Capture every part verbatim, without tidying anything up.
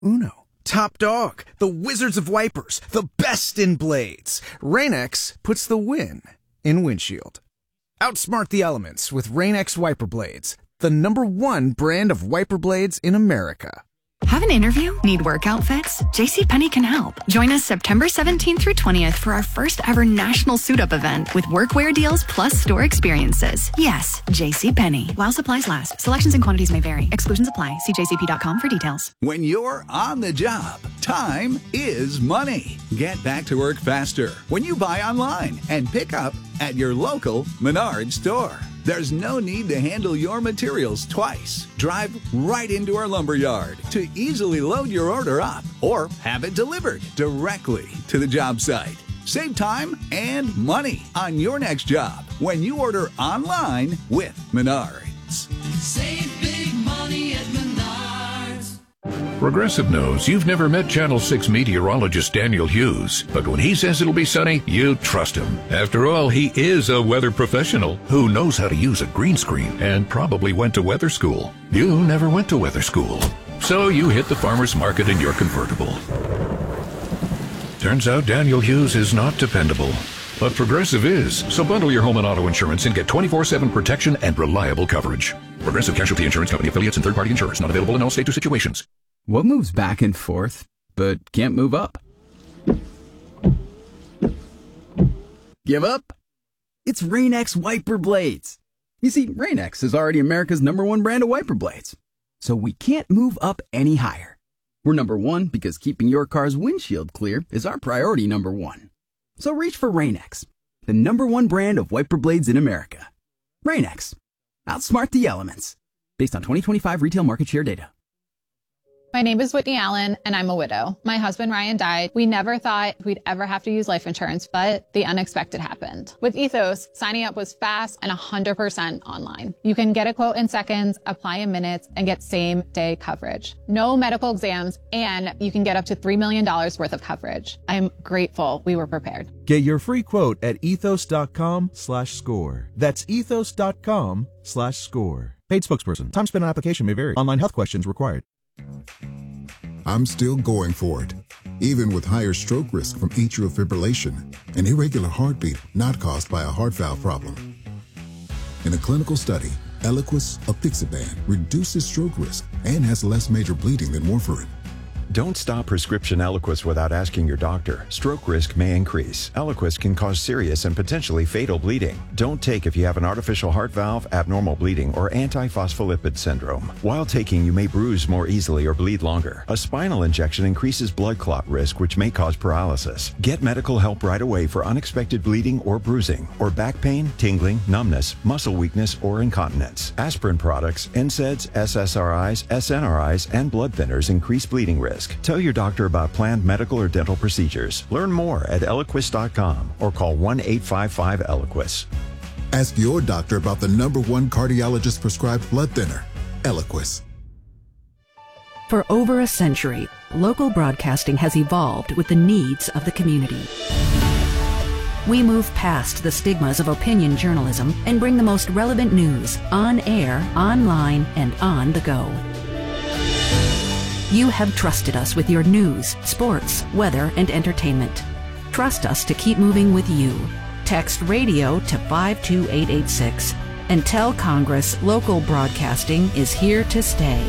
uno. Top dog, the wizards of wipers, the best in blades. Rain-X puts the win in windshield. Outsmart the elements with Rain-X wiper blades, the number one brand of wiper blades in America. Have an interview? Need work outfits? JCPenney can help. Join us September seventeenth through twentieth for our first ever national suit-up event with workwear deals plus store experiences. Yes, JCPenney. While supplies last. Selections and quantities may vary. Exclusions apply. See j c p dot com for details. When you're on the job, time is money. Get back to work faster when you buy online and pick up at your local Menards store. There's no need to handle your materials twice. Drive right into our lumber yard to easily load your order up or have it delivered directly to the job site. Save time and money on your next job when you order online with Menards. Save big money at Menards. Progressive knows you've never met Channel six meteorologist Daniel Hughes, but when he says it'll be sunny, you trust him. After all, he is a weather professional who knows how to use a green screen and probably went to weather school. You never went to weather school, so you hit the farmer's market in your convertible. Turns out Daniel Hughes is not dependable, but Progressive is. So bundle your home and auto insurance and get twenty-four seven protection and reliable coverage. Progressive Casualty Insurance Company affiliates and third-party insurers. Not available in all states or situations. What moves back and forth, but can't move up? Give up? It's Rain-X wiper blades. You see, Rain-X is already America's number one brand of wiper blades. So we can't move up any higher. We're number one because keeping your car's windshield clear is our priority number one. So reach for Rain-X, the number one brand of wiper blades in America. Rain-X. Outsmart the elements. Based on twenty twenty-five retail market share data. My name is Whitney Allen, and I'm a widow. My husband, Ryan, died. We never thought we'd ever have to use life insurance, but the unexpected happened. With Ethos, signing up was fast and one hundred percent online. You can get a quote in seconds, apply in minutes, and get same-day coverage. No medical exams, and you can get up to three million dollars worth of coverage. I'm grateful we were prepared. Get your free quote at ethos.com slash score. That's ethos.com slash score. Paid spokesperson. Time spent on application may vary. Online health questions required. I'm still going for it, even with higher stroke risk from atrial fibrillation, an irregular heartbeat not caused by a heart valve problem. In a clinical study, Eliquis apixaban reduces stroke risk and has less major bleeding than warfarin. Don't stop prescription Eliquis without asking your doctor. Stroke risk may increase. Eliquis can cause serious and potentially fatal bleeding. Don't take if you have an artificial heart valve, abnormal bleeding, or antiphospholipid syndrome. While taking, you may bruise more easily or bleed longer. A spinal injection increases blood clot risk, which may cause paralysis. Get medical help right away for unexpected bleeding or bruising, or back pain, tingling, numbness, muscle weakness, or incontinence. Aspirin products, N SAIDs, S S R Is, S N R Is, and blood thinners increase bleeding risk. Tell your doctor about planned medical or dental procedures. Learn more at Eliquis dot com or call one eight five five Eliquis. Ask your doctor about the number one cardiologist prescribed blood thinner, Eliquis. For over a century, local broadcasting has evolved with the needs of the community. We move past the stigmas of opinion journalism and bring the most relevant news on air, online, and on the go. You have trusted us with your news, sports, weather, and entertainment. Trust us to keep moving with you. Text radio to five two eight eight six and tell Congress local broadcasting is here to stay.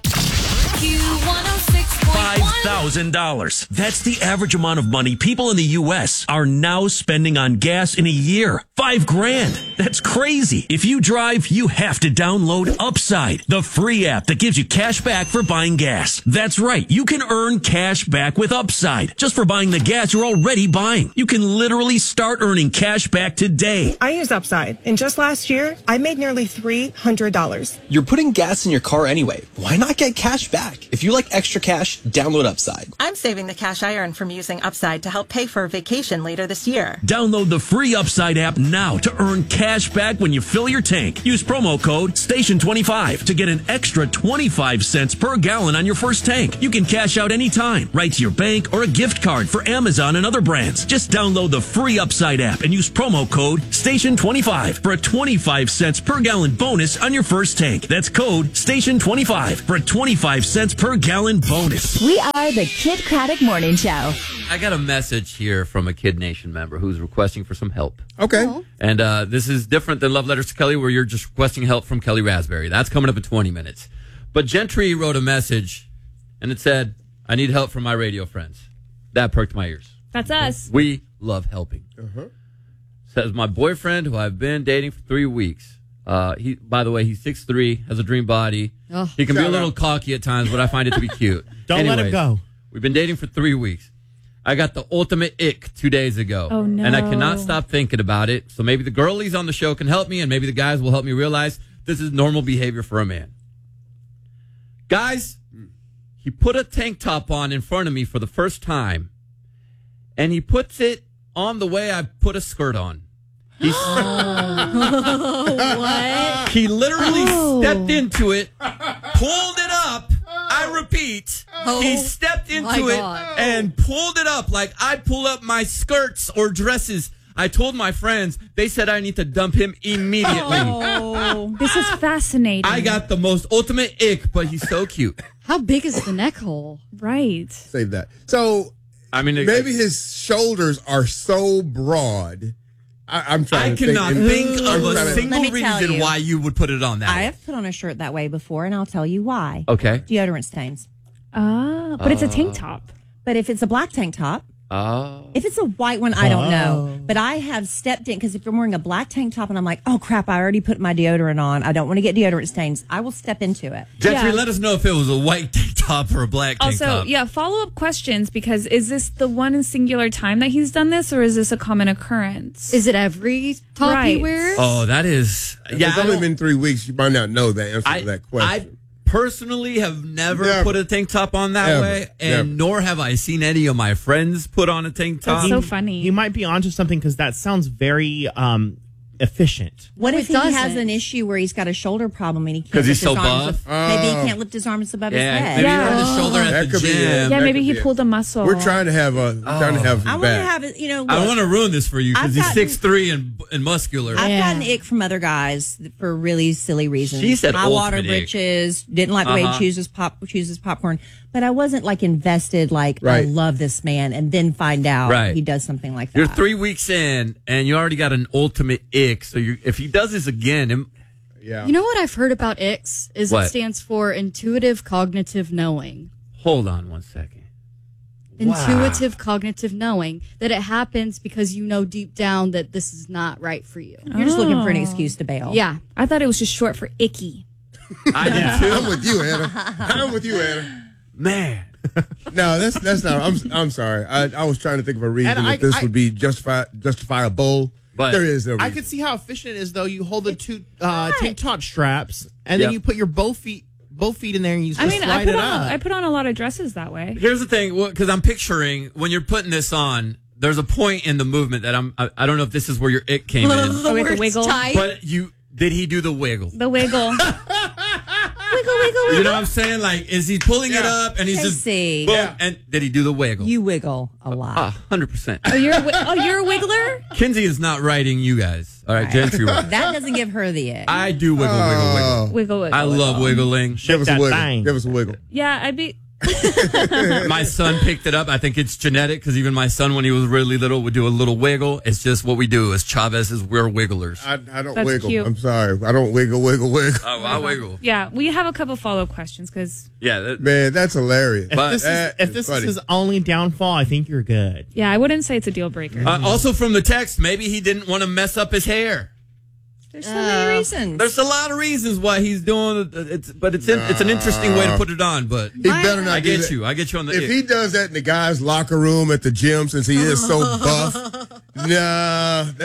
five thousand dollars. That's the average amount of money people in the U S are now spending on gas in a year. Five grand. That's crazy. If you drive, you have to download Upside, the free app that gives you cash back for buying gas. That's right. You can earn cash back with Upside just for buying the gas you're already buying. You can literally start earning cash back today. I use Upside, and just last year, I made nearly three hundred dollars. You're putting gas in your car anyway. Why not get cash back? If you like extra cash, download Upside. Upside. I'm saving the cash I earn from using Upside to help pay for a vacation later this year. Download the free Upside app now to earn cash back when you fill your tank. Use promo code station twenty-five to get an extra twenty-five cents per gallon on your first tank. You can cash out anytime, right to your bank or a gift card for Amazon and other brands. Just download the free Upside app and use promo code station twenty-five for a twenty-five cents per gallon bonus on your first tank. That's code station twenty-five for a twenty-five cents per gallon bonus. We are the Kid Craddock Morning Show. I got a message here from a Kid Nation member who's requesting for some help. Okay. Oh. And uh, this is different than Love Letters to Kelly, where you're just requesting help from Kelly Raspberry. That's coming up in twenty minutes. But Gentry wrote a message, and it said, I need help from my radio friends. That perked my ears. That's us. We love helping. Uh-huh. Says, my boyfriend, who I've been dating for three weeks, uh, he, by the way, he's six three, has a dream body. Oh. He can be a Shout little out. cocky at times, but I find it to be cute. Don't let him Anyways, go. We've been dating for three weeks. I got the ultimate ick two days ago. Oh, no. And I cannot stop thinking about it. So maybe the girlies on the show can help me, and maybe the guys will help me realize this is normal behavior for a man. Guys, he put a tank top on in front of me for the first time, and he puts it on the way I put a skirt on. He, What? he literally Oh. stepped into it, pulled it up. I repeat, he stepped my into it God. and pulled it up like I pull up my skirts or dresses. I told my friends, they said I need to dump him immediately. Oh, this is fascinating. I got the most ultimate ick, but he's so cute. How big is the neck hole? Right. Save that. So I mean, maybe his shoulders are so broad. I, I'm trying I to cannot think, think I'm of a trying to- single Let me tell reason you. why you would put it on that. I way. have put on a shirt that way before, and I'll tell you why. Okay. Deodorant stains. Ah, but it's a tank Uh. top. But if it's a black tank top, Oh. if it's a white one, I don't know. Oh. But I have stepped in because if I'm wearing a black tank top and I'm like, oh crap, I already put my deodorant on. I don't want to get deodorant stains. I will step into it. Gentry, Yeah. let us know if it was a white tank top or a black tank Also, top. yeah, follow up questions because is this the one and singular time that he's done this, or is this a common occurrence? Is it every top Right. he wears? Oh, that is. If Yeah, it's I only don't- been three weeks. You might not know the answer I, to that I question. personally have never, Never. put a tank top on that Ever. way, and Never. nor have I seen any of my friends put on a tank top. That's so funny. He might be onto something because that sounds very um, efficient. What Oh, if it he has doesn't. an issue where he's got a shoulder problem and he can't 'Cause lift he's so his arms buff? ab- Maybe he Oh. can't lift his arms above Yeah, his head. maybe Yeah. he hurt his shoulder That at the could be it. gym. yeah, that maybe could he be it. pulled a muscle. We're trying to have a trying to have I his want to back. have it, you know. I look, want to ruin this for you because I've he's gotten- six three and and muscular. I've Yeah. gotten ick from other guys for really silly reasons. She said my water ultimate ick. britches, didn't like the way Uh-huh. he chooses pop chooses popcorn, but I wasn't like invested. Like I Right. love this man, and then find out Right. he does something like that. You're three weeks in, and you already got an ultimate ick. So you, if he does this again, it- Yeah. You know what I've heard about I C S is What? it stands for intuitive cognitive knowing. hold on one second. Intuitive cognitive knowing that it happens because you know deep down that this is not right for you. You're just looking for an Oh. excuse to bail. Yeah. I thought it was just short for icky. I did too. I'm with you, Anna. I'm with you, Anna. Man. No, that's that's not. I'm I'm sorry. I, I was trying to think of a reason And I- that this I- would be justify justifiable. But there is no reason. I could see how efficient it is, though. You hold the two uh, tank top straps, and then Yep. you put your both feet both feet in there, and you just I mean, I slide put it on up. I put on a lot of dresses that way. Here's the thing, because I'm picturing when you're putting this on, there's a point in the movement that I'm. I, I don't know if this is where your ick came in, Oh, with the wiggle, but you did he do the wiggle? the wiggle. Wiggle, wiggle, wiggle. You know what I'm saying? Like, is he pulling it Yeah. up and he's just Casey. boom? Yeah. And did he do the wiggle? You wiggle a lot. Ah, hundred percent. Oh, you're a, wi- oh, you're a wiggler. Kinsey is not writing you guys. All right, Gentry. that doesn't give her the ick. I do wiggle, wiggle, wiggle. Oh. Wiggle, wiggle. I love wiggling. Give us a that wiggle. thing. Give us a wiggle. Yeah, I'd be. My son picked it up. I think it's genetic because even my son, when he was really little, would do a little wiggle. It's just what we do as Chavez's. We're wigglers. I, I don't That's wiggle. cute. I'm sorry. I don't wiggle, wiggle, wiggle. Oh, I wiggle. Yeah, we have a couple follow up questions because Yeah. That, Man, that's hilarious. If But- this, is, That if is this funny. is his only downfall, I think you're good. yeah, I wouldn't say it's a deal breaker. uh, also, from the text, maybe he didn't want to mess up his hair. There's so many reasons. There's a lot of reasons why he's doing it. It's, but it's in, it's an interesting way to put it on. But He better not I do get that. you. I get you on the. If he does that in the guy's locker room at the gym, since he is so buff, nah, that's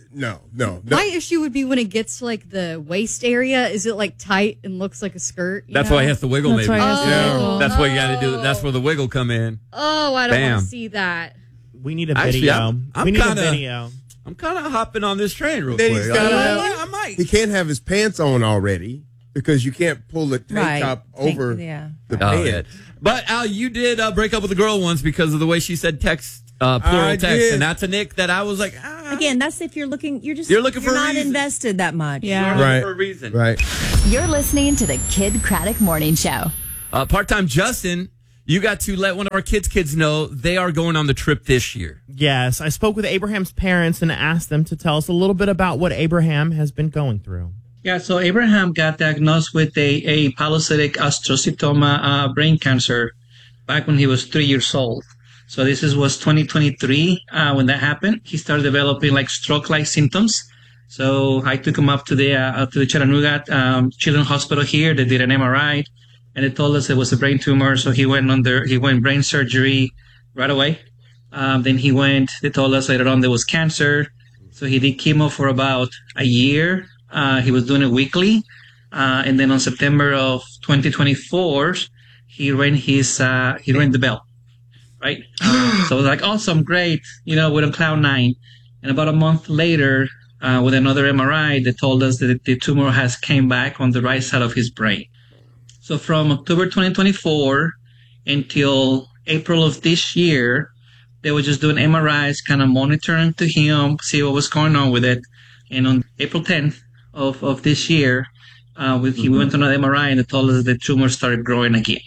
No, no, no. My issue would be when it gets to like the waist area. Is it like tight and looks like a skirt? you That's know? why he has to wiggle, That's maybe. why he has to Yeah. wiggle. That's what you got to do. That's where the wiggle come in. Oh, I don't want Bam. to see that. We need a Actually, video. I'm- I'm we need kinda- a video. I'm kind of hopping on this train real Then quick. he's gotta I- have- I- I might. He can't have his pants on already because you can't pull the tank Right. top Tank- over yeah. the Oh, pants. yeah. But Al, you did uh, break up with a girl once because of the way she said text, uh, plural I text, did. and that's a Nick that I was like, ah, Again, that's if you're looking. You're just You're looking for a not reason. invested that much. Yeah. you're Right. looking for a reason. Right. You're listening to the Kid Craddock Morning Show. Uh, part-time Justin, you got to let one of our kids' kids know they are going on the trip this year. Yes, I spoke with Abraham's parents and asked them to tell us a little bit about what Abraham has been going through. Yeah, so Abraham got diagnosed with a, a pilocytic astrocytoma uh, brain cancer back when he was three years old. So this is, was twenty twenty-three uh, when that happened. He started developing like stroke-like symptoms. So I took him up to the uh, to the Chattanooga um, Children's Hospital here. They did an M R I, and they told us it was a brain tumor. So he went under he went brain surgery right away. Um, then he went. They told us later on there was cancer. So he did chemo for about a year. Uh, he was doing it weekly. Uh, and then on September of twenty twenty-four, he rang his, uh, he rang the bell, right? Uh, so it was like, awesome, great, you know, we're on cloud nine. And about a month later, uh, with another M R I, they told us that the tumor has came back on the right side of his brain. So from October twenty twenty-four until April of this year, they were just doing M R Is, kind of monitoring to him, see what was going on with it. And on April tenth of, of this year, uh, we, he went to another M R I and they told us the tumor started growing again.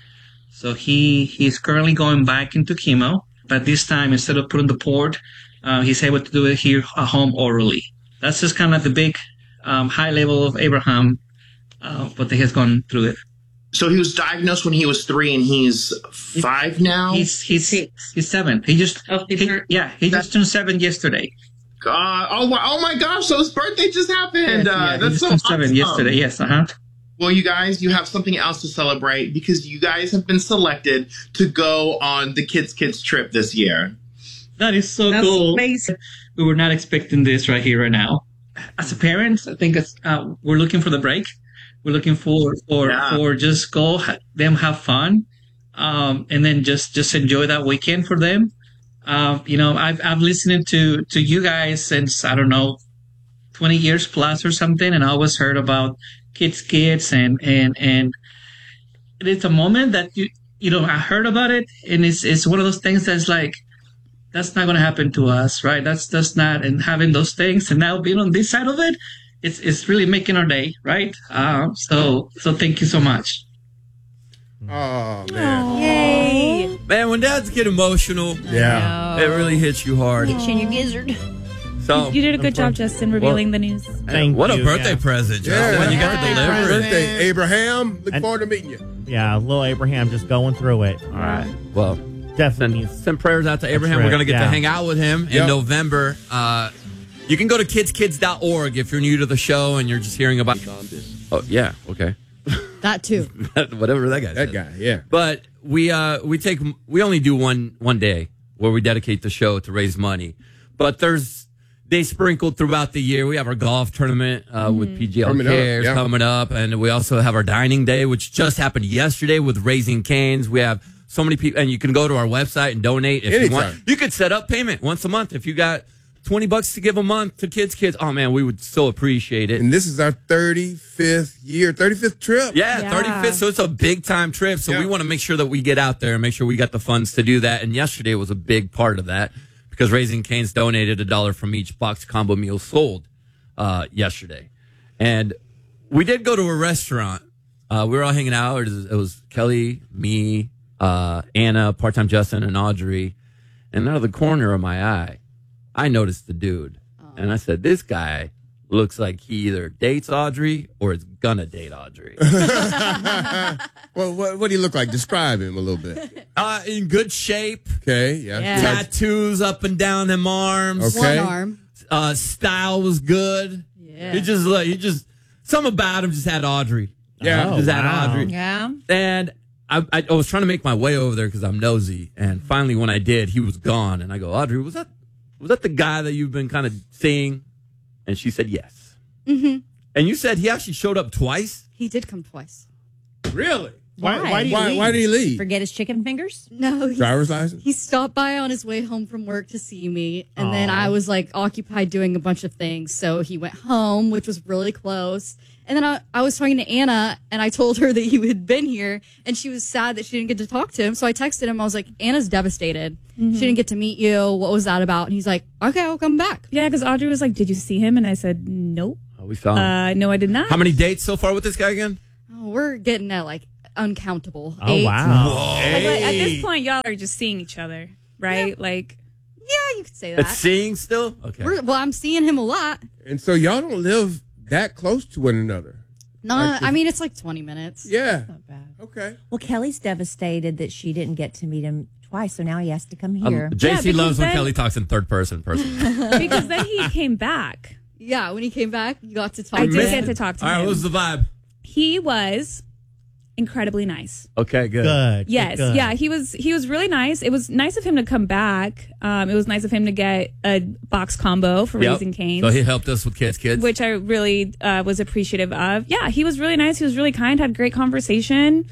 So he he's currently going back into chemo, but this time instead of putting the port, uh, he's able to do it here at home orally. That's just kind of the big um, high level of Abraham, uh, but he has gone through it. So he was diagnosed when he was three, and he's five now. He's he's he's seven. He just he, yeah he just turned seven yesterday. God, oh my, oh my gosh! So his birthday just happened. Yes, uh, yeah, he that's just so turned seven awesome. yesterday. Yes, uh huh. Well, you guys, you have something else to celebrate because you guys have been selected to go on the Kids Kids trip this year. That is so That's cool. amazing. We were not expecting this right here, right now. As a parent, I think it's, uh, we're looking for the break. We're looking for for Yeah. for just go ha- them have fun, um, and then just just enjoy that weekend for them. Um, you know, I've I've listened to to you guys since I don't know, twenty years plus or something, and I always heard about kids, kids, and and and it's a moment that you you know I heard about it, and it's it's one of those things that's like, that's not going to happen to us, right? That's that's not, and having those things, and now being on this side of it, it's it's really making our day, right? Um, so so thank you so much. Oh man! Yay! Man, when dads get emotional, Yeah. it really hits you hard. Get you in your gizzard. So You did a good job, Justin, revealing Well, the news. Thank what a you, birthday yeah. present, Justin. Yeah, when you got to happy deliver it. birthday, Abraham. Look And- forward to meeting you. Yeah, little Abraham just going through it. All right. Well, Definitely. send prayers out to Abraham. right, We're going to get to yeah. hang out with him in Yep. November. Uh, you can go to kids kids dot org if you're new to the show and you're just hearing about. Oh yeah, okay. That too. Whatever that guy. That said. guy, yeah. But we uh we take we only do one one day where we dedicate the show to raise money. But there's they sprinkled throughout the year. We have our golf tournament uh, with P G L Coming up, Cares yeah. coming up, and we also have our dining day, which just happened yesterday with Raising Cane's. We have so many people, and you can go to our website and donate if you want. Anytime. You could set up payment once a month if you got twenty bucks to give a month to kids kids. Oh man, we would so appreciate it. And this is our thirty-fifth year, thirty-fifth trip. Yeah, Yeah. thirty-fifth. So it's a big time trip. So Yeah. we want to make sure that we get out there and make sure we got the funds to do that. And yesterday was a big part of that because Raising Cane's donated a dollar from each box combo meal sold uh, yesterday. And we did go to a restaurant. Uh, we were all hanging out. It was, it was Kelly, me, uh, Anna, part-time Justin, and Audrey. And out of the corner of my eye, I noticed the dude. And I said, this guy looks like he either dates Audrey or is gonna date Audrey. Well, what, what do you look like? Describe him a little bit. Uh, in good shape. Okay, yeah. Yeah. Tattoos up and down them arms. Okay. One arm. Uh, style was good. Yeah. He just like he just some about him just had Audrey. Yeah. just Oh, had wow. Audrey. Yeah. And I, I, I was trying to make my way over there because I'm nosy. And finally, when I did, he was gone. And I go, Audrey, was that was that the guy that you've been kind of seeing And she said yes. Mm-hmm. And you said he actually showed up twice? He did come twice. Really? Why? Why, why, did, he why, why did he leave? Forget his chicken fingers? No. he- Driver's license? He stopped by on his way home from work to see me, and then Aw. I was like occupied doing a bunch of things. So he went home, which was really close. And then I, I was talking to Anna, and I told her that he had been here, and she was sad that she didn't get to talk to him. So I texted him. I was like, Anna's devastated. Mhm. She didn't get to meet you. What was that about? And he's like, okay, I'll come back. Yeah, because Audrey was like, did you see him? And I said, nope. Oh, we saw him. Uh, no, I did not. How many dates so far with this guy again? Oh, we're getting at like uncountable. Oh, Eight. wow. But at this point, y'all are just seeing each other, right? Like, yeah, you could say that. It's seeing still? Okay. We're, well, I'm seeing him a lot. And so y'all don't live that close to one another. Not, I mean, it's like twenty minutes. Yeah. Not bad. Okay. Well, Kelly's devastated that she didn't get to meet him twice, so now he has to come Um, here. J C Yeah, loves when because Kelly talks in third person. person. because then he came back. Yeah, when he came back, you got to talk I to did him. get to talk to All right, him. what was the vibe? He was incredibly nice. Okay, good. Good. Yes, good. yeah, he was he was really nice. It was nice of him to come back. Um, it was nice of him to get a box combo for Yep. Raising Cane's. So he helped us with kids, kids. Which I really uh, was appreciative of. Yeah, he was really nice. He was really kind. Had great conversation.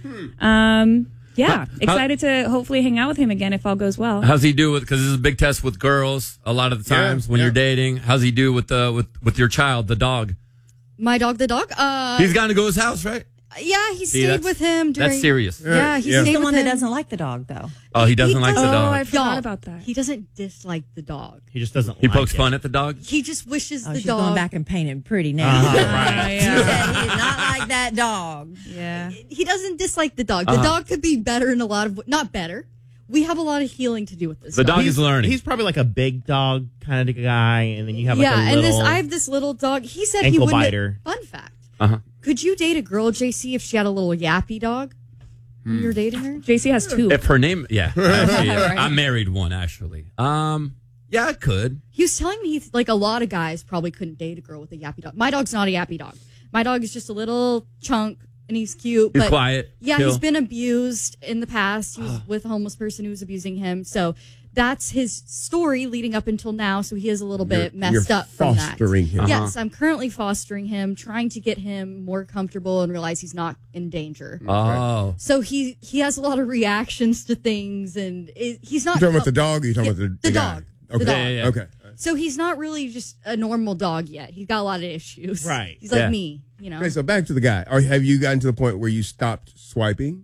Um, yeah, How- excited to hopefully hang out with him again if all goes well. How's he do with? Because this is a big test with girls. A lot of the Yeah, times when yeah. you're dating, how's he do with the with with your child, the dog? My dog, the dog. Uh, He's gotten to go to his house, right? yeah, he See, stayed that's- with him. During, that's serious. Yeah, he Yeah. stayed He's the with one him. that doesn't like the dog, though. Oh, he doesn't like the doesn't- dog. Oh, I forgot Y'all, about that. He doesn't dislike the dog. He just doesn't He like pokes it. fun at the dog. He just wishes Oh, the she's dog. going back and painting pretty now. Uh-huh, Uh, right. She yeah. said he did not like that dog. yeah. He doesn't dislike the dog. The Uh-huh. dog could be better in a lot of w- not better. We have a lot of healing to do with this. The dog He's- is learning. He's probably like a big dog kind of guy, and then you have like yeah, a and little this I have this little dog. He said he ankle wouldn't. biter. Fun fact: Uh-huh. could you date a girl, J C, if she had a little yappy dog? When you're dating her? J C has two. If her name, yeah, actually, Right. I married one actually. Um, yeah, I could. He was telling me like a lot of guys probably couldn't date a girl with a yappy dog. My dog's not a yappy dog. My dog is just a little chunk and he's cute. He's but quiet, Yeah, chill. he's been abused in the past. He was with a homeless person who was abusing him. So that's his story leading up until now. So he is a little bit You're- messed you're up from that. fostering him. Yes, I'm currently fostering him, trying to get him more comfortable and realize he's not in danger. Oh, So he he has a lot of reactions to things, and it, he's not. You talking about the dog or you talking Yeah, about the, the the guy? dog. Okay. The dog. Yeah, yeah, yeah. Okay. So he's not really just a normal dog yet. He's got a lot of issues. Right. He's like Yeah. me, you know. Okay, so back to the guy. Or have you gotten to the point where you stopped swiping?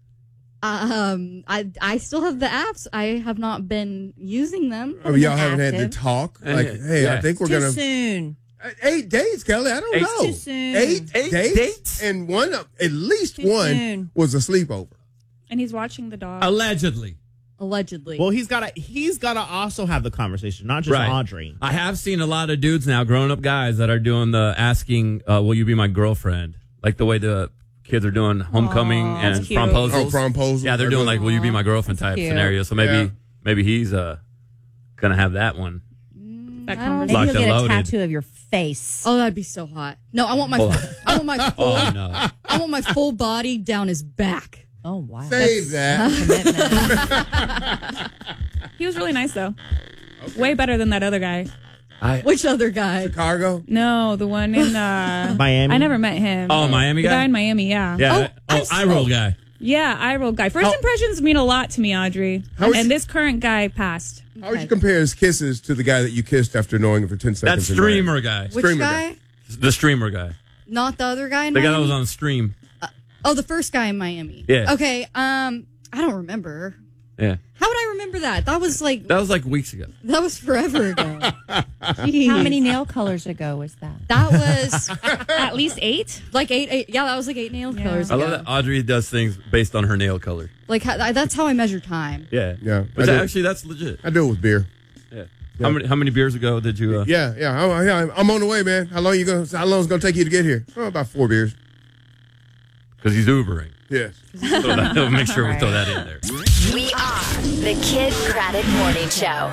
Um, I I still have the apps. I have not been using them. I mean, y'all haven't had active. to talk? Uh, Like, yeah. hey, Yeah. I think we're Too going to. soon. Eight days, Kelly. I don't Eight- know. Too soon. Eight, Eight dates? dates? And one, of- at least Too one soon. was a sleepover. And he's watching the dog. allegedly. Allegedly. Well, he's got to he's got to also have the conversation, not just Right. Audrey. I have seen a lot of dudes now, grown up guys, that are doing the asking, uh, "Will you be my girlfriend?" Like the way the kids are doing homecoming Aw, and that's cute. promposals. Oh, promposals. Yeah, they're doing like "Will you be my girlfriend?" That's type cute. scenario. So maybe Yeah. maybe he's uh gonna have that one. That I don't- conversation. Maybe Locked you'll and get a loaded. tattoo of your face. Oh, that'd be so hot. No, I want my Hold on. I want my full Oh no! I want my full body down his back. Oh, wow. Save that. Commitment. He was really nice though. Way better than that other guy. I, Which other guy? Chicago? No, the one in uh, Miami? I never met him. Oh, Miami the guy? guy in Miami. Yeah. yeah. Oh, that- I'm oh, so- eye roll guy. Yeah, eye roll guy. First How- impressions mean a lot to me, Audrey. How is- and this current guy passed. How would you compare his kisses to the guy that you kissed after knowing him for ten That seconds? in streamer guy. Which Streamer guy? guy. The streamer guy. Not the other guy in The guy that Miami? was on the stream. Oh, the first guy in Miami. Yeah. Okay. Um, I don't remember. Yeah. How would I remember that? That was like That was like weeks ago. that was forever ago. Jeez. How many nail colors ago was that? That was At least eight. like eight, eight. Yeah, that was like eight nail Yeah. colors I ago. love that Audrey does things based on her nail color. Like how, that's how I measure time. Yeah. Yeah. Which I do- actually, that's legit. I do it with beer. Yeah. How many How many beers ago did you? Uh, Yeah, yeah. I'm, yeah, I'm on the way, man. How long you going? How long is it going to take you to get here? Oh, about four beers. Because he's Ubering. Yes. So that, make sure we throw that in there. We are the Kid Craddock Morning Show.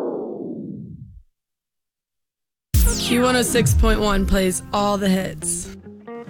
Q one oh six point one plays all the hits.